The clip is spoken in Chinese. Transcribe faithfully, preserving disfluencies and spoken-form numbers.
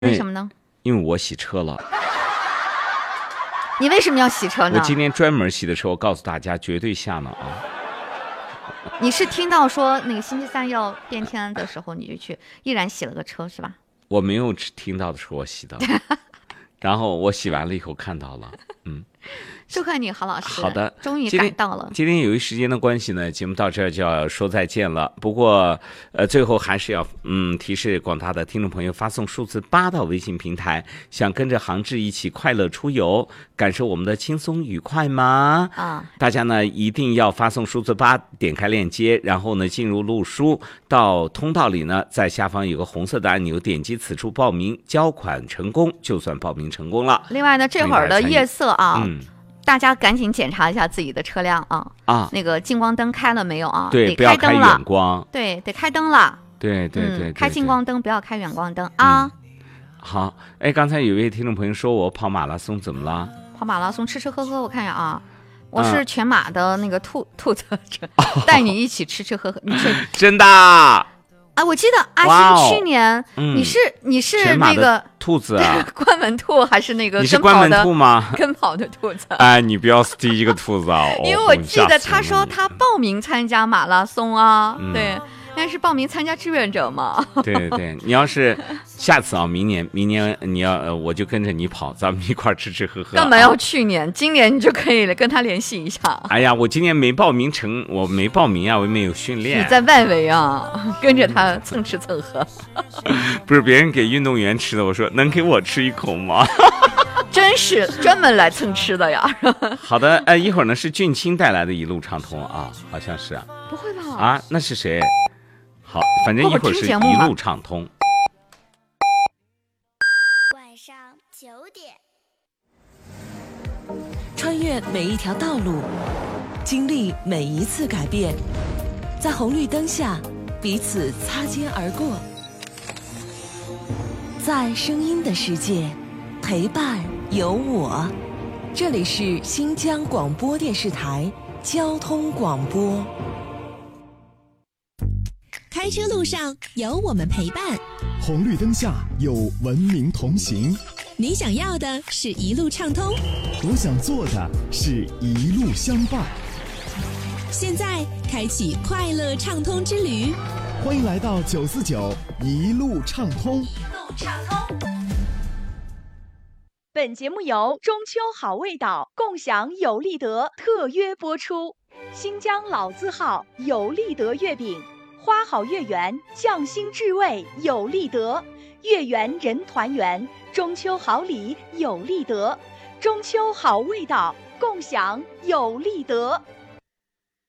为什么呢？ 因为我洗车了。 你为什么要洗车呢？ 我今天专门洗的车，我告诉大家绝对下呢啊！ 你是听到说那个星期三要变天的时候，你就去依然洗了个车是吧？ 我没有听到的时候我洗的，然后我洗完了以后看到了，嗯。 祝贺你，郝老师！ 好的， 终于赶到了。 今天由于时间的关系呢，节目到这儿就要说再见了。不过，呃，最后还是要嗯提示广大的听众朋友，发送数字八到微信平台。想跟着航志一起快乐出游，感受我们的轻松愉快吗？ 啊， 大家呢一定要发送数字八，点开链接，然后呢进入录书，到通道里呢，在下方有个红色的按钮，点击此处报名，交款成功，就算报名成功了。 另外呢，这会儿的夜色啊。 嗯， 大家赶紧检查一下自己的车辆啊！ 啊， 那个近光灯开了没有啊？ 对，不要开远光。 对，得开灯了。 对对 对, 对, 对, 对、 嗯，开近光灯，不要开远光灯啊、 嗯。好，哎，刚才有位听众朋友说我跑马拉松怎么了？ 跑马拉松吃吃喝喝，我看一下啊，我是全马的那个兔、嗯、兔子，带你一起吃吃喝喝，你去真的？ 啊，我记得阿星去年， 嗯、 你是你是那个兔子啊， 关门兔还是那个你是关门兔吗？ 跟跑的兔子。 哎，你不要是第一个兔子啊！ 因为我记得他说他报名参加马拉松啊， 嗯、 对。但是报名参加志愿者嘛？ 对对对，你要是下次啊，明年明年你要呃，我就跟着你跑，咱们一块吃吃喝喝。 干嘛要去年？啊、今年你就可以跟他联系一下。 哎呀，我今年没报名成，我没报名啊，我没有训练。 你在外围啊，跟着他蹭吃蹭喝。 不是别人给运动员吃的，我说能给我吃一口吗？ 真是专门来蹭吃的呀！ 好的，呃，一会儿呢是俊清带来的一路畅通啊，好像是啊。 不会吧？ 啊，那是谁？好，反正一会儿是一路畅通。 晚上九点， 穿越每一条道路，经历每一次改变，在红绿灯下彼此擦肩而过，在声音的世界陪伴有我。这里是新疆广播电视台交通广播。 开车路上有我们陪伴， 红绿灯下有文明同行。 你想要的是一路畅通， 我想做的是一路相伴。 现在开启快乐畅通之旅， 欢迎来到九四九一路畅通。 一路畅通。 本节目由中秋好味道共享有利德特约播出。新疆老字号有利德月饼。花好月圆，匠心至味有利德，月圆人团圆，中秋好礼有利德，中秋好味道，共享有利德。